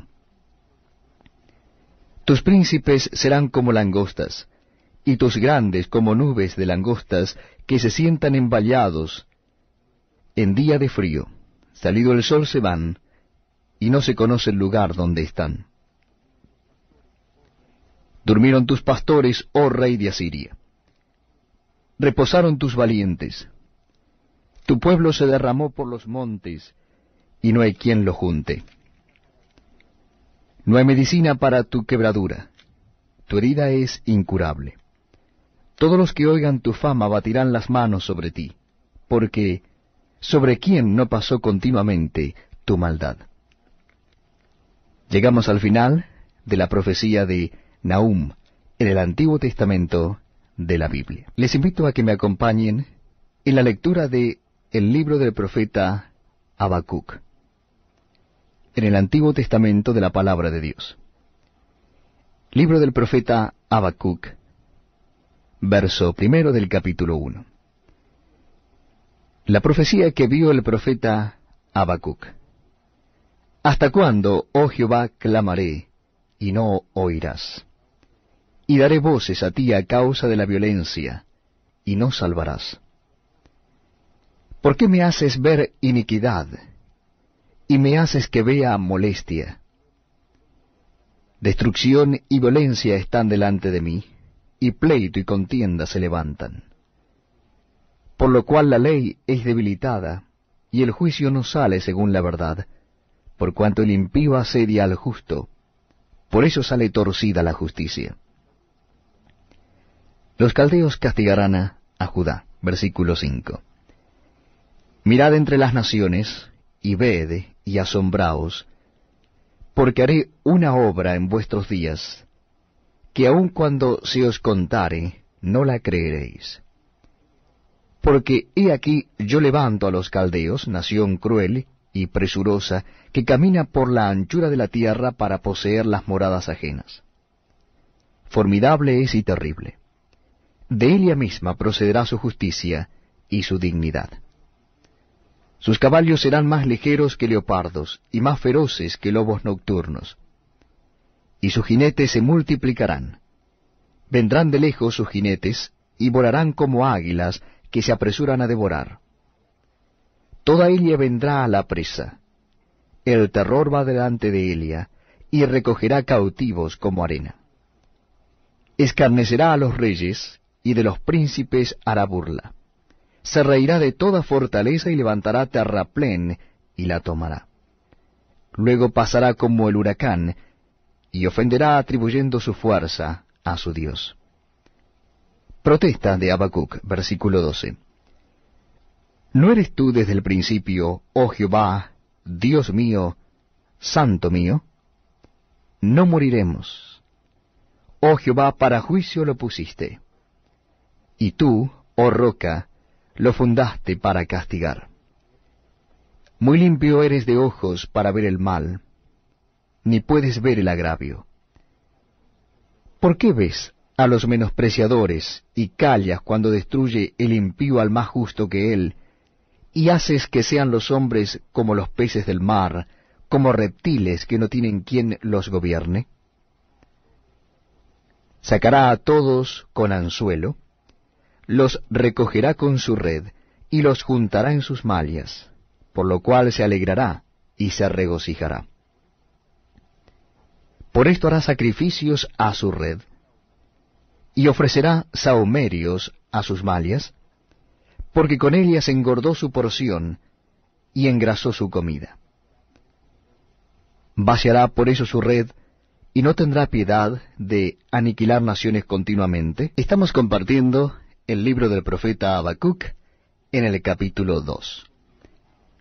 Tus príncipes serán como langostas, y tus grandes como nubes de langostas que se sientan envallados en día de frío. Salido el sol se van, y no se conoce el lugar donde están. Durmieron tus pastores, oh rey de Asiria. Reposaron tus valientes. Tu pueblo se derramó por los montes, y no hay quien lo junte. No hay medicina para tu quebradura, tu herida es incurable. Todos los que oigan tu fama batirán las manos sobre ti, porque ¿sobre quién no pasó continuamente tu maldad? Llegamos al final de la profecía de Nahum en el Antiguo Testamento de la Biblia. Les invito a que me acompañen en la lectura de el libro del profeta Habacuc, en el Antiguo Testamento de la Palabra de Dios. Libro del profeta Habacuc, verso 1 del capítulo 1. La profecía que vio el profeta Habacuc. ¿Hasta cuándo, oh Jehová, clamaré, y no oirás? Y daré voces a ti a causa de la violencia, y no salvarás. ¿Por qué me haces ver iniquidad, y me haces que vea molestia? Destrucción y violencia están delante de mí, y pleito y contienda se levantan. Por lo cual la ley es debilitada, y el juicio no sale según la verdad, por cuanto el impío asedia al justo, por eso sale torcida la justicia. Los caldeos castigarán a Judá. Versículo 5. Mirad entre las naciones, y ved, y asombraos, porque haré una obra en vuestros días, que aun cuando se os contare, no la creeréis. Porque he aquí yo levanto a los caldeos, nación cruel y presurosa, que camina por la anchura de la tierra para poseer las moradas ajenas. Formidable es y terrible. De ella misma procederá su justicia y su dignidad. Sus caballos serán más ligeros que leopardos, y más feroces que lobos nocturnos. Y sus jinetes se multiplicarán. Vendrán de lejos sus jinetes, y volarán como águilas que se apresuran a devorar. Toda ella vendrá a la presa. El terror va delante de ella, y recogerá cautivos como arena. Escarnecerá a los reyes, y de los príncipes hará burla. Se reirá de toda fortaleza y levantará terraplén y la tomará. Luego pasará como el huracán, y ofenderá atribuyendo su fuerza a su Dios. Protesta de Habacuc, versículo 12. ¿No eres tú desde el principio, oh Jehová, Dios mío, Santo mío? No moriremos. Oh Jehová, para juicio lo pusiste. Y tú, oh roca, lo fundaste para castigar. Muy limpio eres de ojos para ver el mal, ni puedes ver el agravio. ¿Por qué ves a los menospreciadores y callas cuando destruye el impío al más justo que él, y haces que sean los hombres como los peces del mar, como reptiles que no tienen quien los gobierne? Sacará a todos con anzuelo, los recogerá con su red, y los juntará en sus mallas, por lo cual se alegrará y se regocijará. Por esto hará sacrificios a su red, y ofrecerá sahumerios a sus mallas, porque con ellas engordó su porción, y engrasó su comida. Vaciará por eso su red, y no tendrá piedad de aniquilar naciones continuamente. Estamos compartiendo el libro del profeta Habacuc en el capítulo 2.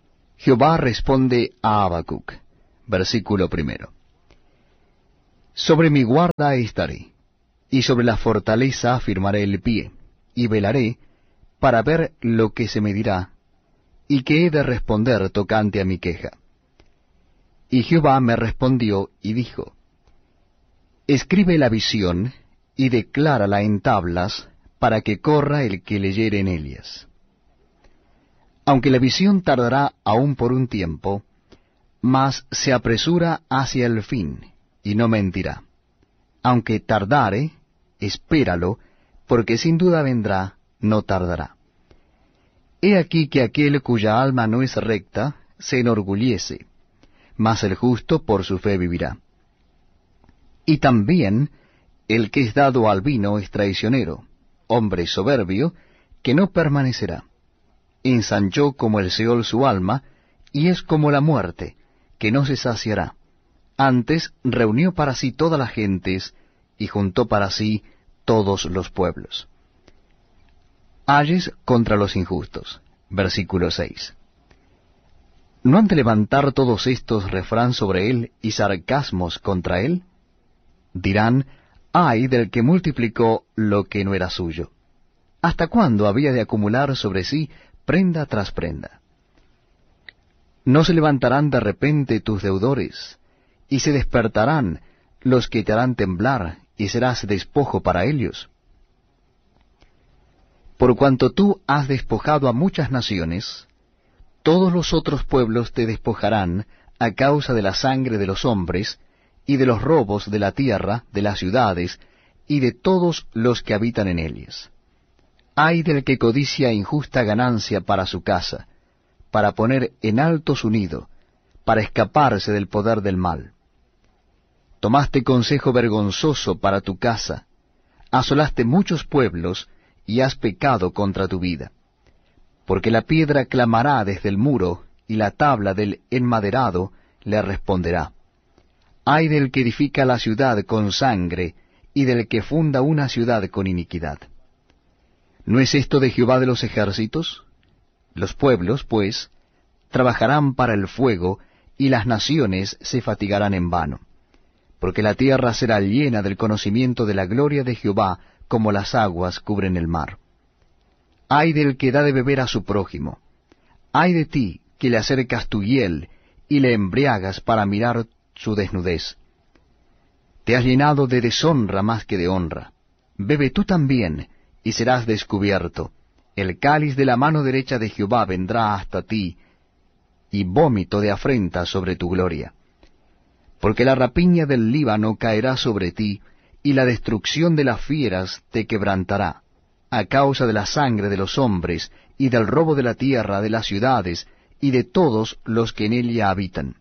Jehová responde a Habacuc. Versículo 1. Sobre mi guarda estaré, y sobre la fortaleza afirmaré el pie, y velaré para ver lo que se me dirá, y que he de responder tocante a mi queja. Y Jehová me respondió y dijo, escribe la visión, y declárala en tablas, para que corra el que leyere en ellas. Aunque la visión tardará aún por un tiempo, mas se apresura hacia el fin, y no mentirá. Aunque tardare, espéralo, porque sin duda vendrá, no tardará. He aquí que aquel cuya alma no es recta, se enorgullece, mas el justo por su fe vivirá. Y también el que es dado al vino es traicionero, hombre soberbio, que no permanecerá. Ensanchó como el Seol su alma, y es como la muerte, que no se saciará. Antes reunió para sí todas las gentes, y juntó para sí todos los pueblos. Ayes contra los injustos. Versículo 6. ¿No han de levantar todos estos refrán sobre él y sarcasmos contra él? Dirán, ay del que multiplicó lo que no era suyo. ¿Hasta cuándo había de acumular sobre sí prenda tras prenda? ¿No se levantarán de repente tus deudores, y se despertarán los que te harán temblar, y serás despojo para ellos? Por cuanto tú has despojado a muchas naciones, todos los otros pueblos te despojarán a causa de la sangre de los hombres, y de los robos de la tierra, de las ciudades, y de todos los que habitan en ellas. Ay del que codicia injusta ganancia para su casa, para poner en alto su nido, para escaparse del poder del mal. Tomaste consejo vergonzoso para tu casa, asolaste muchos pueblos, y has pecado contra tu vida. Porque la piedra clamará desde el muro, y la tabla del enmaderado le responderá. Ay del que edifica la ciudad con sangre, y del que funda una ciudad con iniquidad. ¿No es esto de Jehová de los ejércitos? Los pueblos, pues, trabajarán para el fuego, y las naciones se fatigarán en vano. Porque la tierra será llena del conocimiento de la gloria de Jehová, como las aguas cubren el mar. Ay del que da de beber a su prójimo. Ay de ti, que le acercas tu hiel, y le embriagas para mirar su desnudez. Te has llenado de deshonra más que de honra. Bebe tú también, y serás descubierto. El cáliz de la mano derecha de Jehová vendrá hasta ti, y vómito de afrenta sobre tu gloria. Porque la rapiña del Líbano caerá sobre ti, y la destrucción de las fieras te quebrantará, a causa de la sangre de los hombres, y del robo de la tierra, de las ciudades, y de todos los que en ella habitan.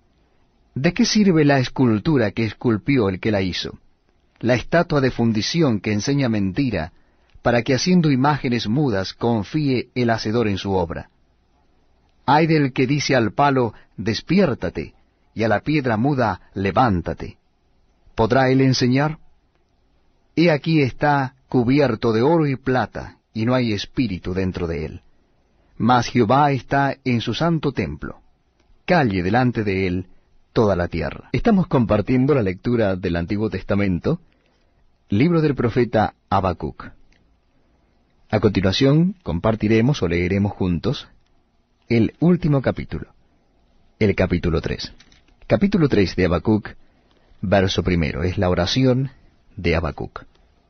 ¿De qué sirve la escultura que esculpió el que la hizo? La estatua de fundición que enseña mentira, para que haciendo imágenes mudas confíe el hacedor en su obra. Ay del que dice al palo, despiértate, y a la piedra muda, levántate. ¿Podrá él enseñar? He aquí está cubierto de oro y plata, y no hay espíritu dentro de él. Mas Jehová está en su santo templo. Calle delante de él toda la tierra. Estamos compartiendo la lectura del Antiguo Testamento, libro del profeta Habacuc. A continuación compartiremos o leeremos juntos el último capítulo, el capítulo 3. Capítulo 3 de Habacuc, verso 1, es la oración de Habacuc.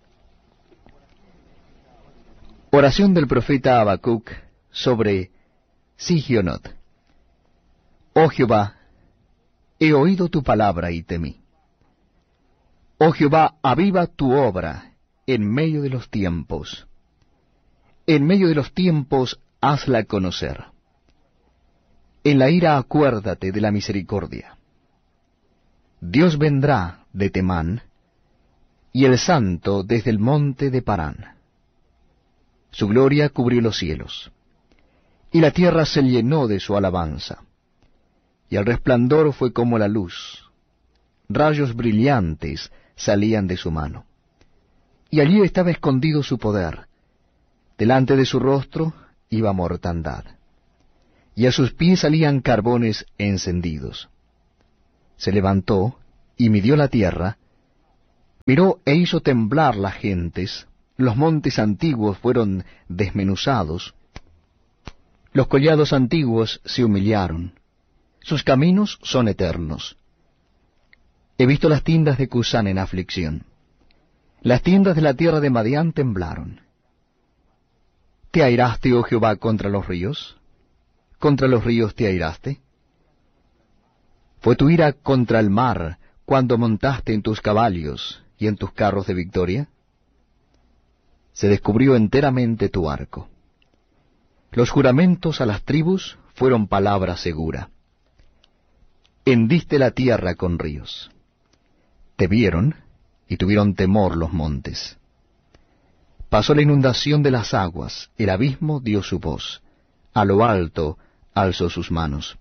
Oración del profeta Habacuc sobre Sigionot. Oh Jehová, he oído tu palabra y temí. Oh Jehová, aviva tu obra en medio de los tiempos. En medio de los tiempos hazla conocer. En la ira acuérdate de la misericordia. Dios vendrá de Temán, y el santo desde el monte de Parán. Su gloria cubrió los cielos, y la tierra se llenó de su alabanza. Y el resplandor fue como la luz, rayos brillantes salían de su mano. Y allí estaba escondido su poder, delante de su rostro iba mortandad. y a sus pies salían carbones encendidos. Se levantó y midió la tierra, miró e hizo temblar las gentes, los montes antiguos fueron desmenuzados, los collados antiguos se humillaron, sus caminos son eternos. He visto las tiendas de Cusán en aflicción, las tiendas de la tierra de Madián temblaron. ¿Te airaste, oh Jehová, contra los ríos? ¿Contra los ríos te airaste? ¿Fue tu ira contra el mar cuando montaste en tus caballos y en tus carros de victoria? Se descubrió enteramente tu arco. Los juramentos a las tribus fueron palabra segura. Hendiste la tierra con ríos. Te vieron y tuvieron temor los montes. Pasó la inundación de las aguas, el abismo dio su voz, a lo alto alzó sus manos.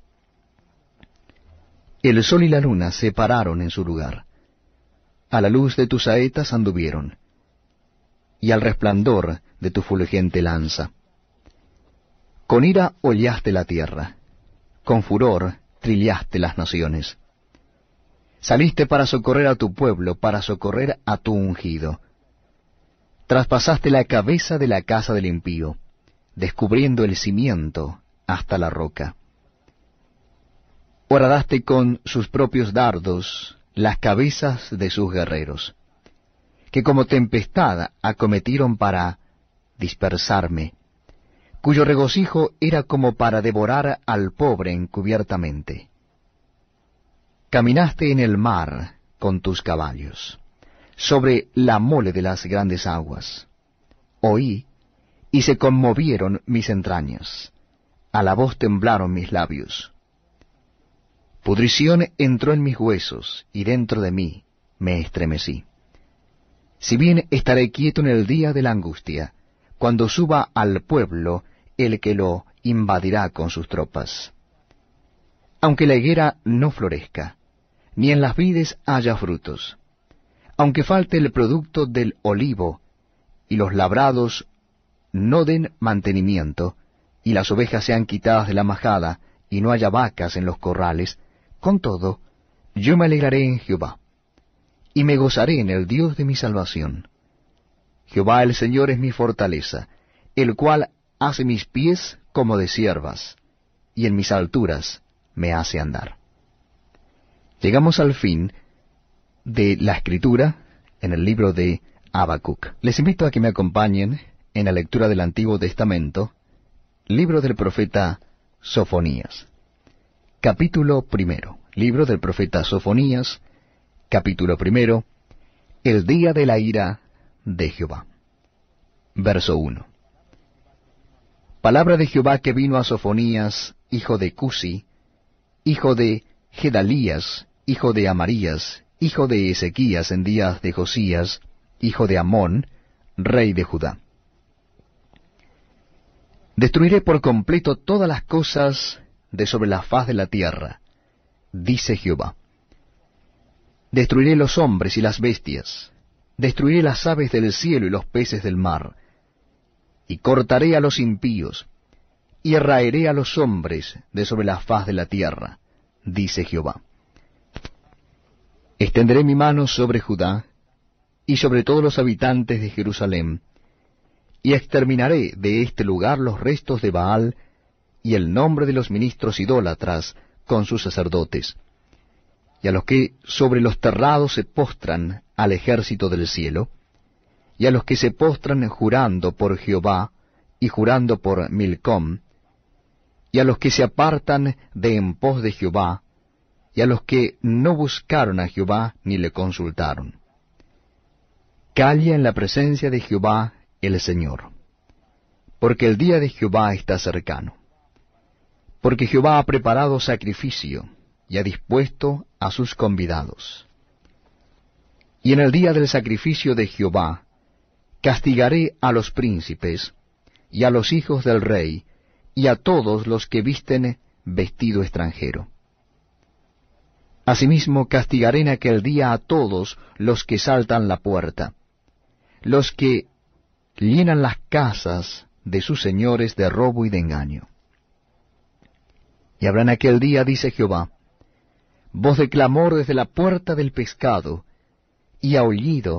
El sol y la luna se pararon en su lugar. A la luz de tus saetas anduvieron, y al resplandor de tu fulgente lanza. Con ira hollaste la tierra, con furor trillaste las naciones. Saliste para socorrer a tu pueblo, para socorrer a tu ungido. Traspasaste la cabeza de la casa del impío, descubriendo el cimiento hasta la roca. Horadaste con sus propios dardos las cabezas de sus guerreros, que como tempestad acometieron para dispersarme, cuyo regocijo era como para devorar al pobre encubiertamente. Caminaste en el mar con tus caballos, sobre la mole de las grandes aguas. Oí, y se conmovieron mis entrañas, a la voz temblaron mis labios. Pudrición entró en mis huesos, y dentro de mí me estremecí. Si bien estaré quieto en el día de la angustia, cuando suba al pueblo el que lo invadirá con sus tropas. Aunque la higuera no florezca, ni en las vides haya frutos, aunque falte el producto del olivo, y los labrados no den mantenimiento, y las ovejas sean quitadas de la majada, y no haya vacas en los corrales, con todo, yo me alegraré en Jehová, y me gozaré en el Dios de mi salvación. Jehová el Señor es mi fortaleza, el cual hace mis pies como de ciervas, y en mis alturas me hace andar. Llegamos al fin de la escritura en el libro de Habacuc. Les invito a que me acompañen en la lectura del Antiguo Testamento, libro del profeta Sofonías. Capítulo 1. Libro del profeta Sofonías, capítulo 1. El día de la ira de Jehová. Verso 1. Palabra de Jehová que vino a Sofonías, hijo de Cusi, hijo de Gedalías, hijo de Amarías, hijo de Ezequías en días de Josías, hijo de Amón, rey de Judá. Destruiré por completo todas las cosas de sobre la faz de la tierra, dice Jehová. Destruiré los hombres y las bestias, destruiré las aves del cielo y los peces del mar, y cortaré a los impíos, y raeré a los hombres de sobre la faz de la tierra, dice Jehová. Extenderé mi mano sobre Judá, y sobre todos los habitantes de Jerusalén, y exterminaré de este lugar los restos de Baal, y el nombre de los ministros idólatras con sus sacerdotes, y a los que sobre los terrados se postran al ejército del cielo, y a los que se postran jurando por Jehová, y jurando por Milcom, y a los que se apartan de en pos de Jehová, y a los que no buscaron a Jehová ni le consultaron. Calla en la presencia de Jehová el Señor, porque el día de Jehová está cercano. Porque Jehová ha preparado sacrificio, y ha dispuesto a sus convidados. Y en el día del sacrificio de Jehová, castigaré a los príncipes, y a los hijos del rey, y a todos los que visten vestido extranjero. Asimismo castigaré en aquel día a todos los que saltan la puerta, los que llenan las casas de sus señores de robo y de engaño. Y habrá en aquel día, dice Jehová, voz de clamor desde la puerta del pescado, y aullido